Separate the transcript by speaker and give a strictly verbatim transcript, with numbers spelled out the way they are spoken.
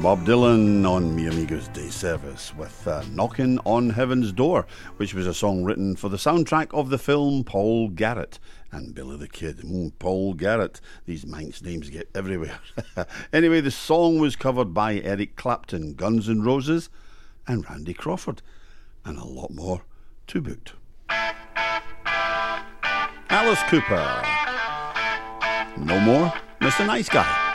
Speaker 1: Bob Dylan on Mi Amigos Day Service with uh, Knockin' on Heaven's Door, which was a song written for the soundtrack of the film Paul Garrett and Billy the Kid. Mm, Paul Garrett. These Manx names get everywhere. Anyway, the song was covered by Eric Clapton, Guns N' Roses, and Randy Crawford, and a lot more to boot. Alice Cooper. No More, Mister Nice Guy.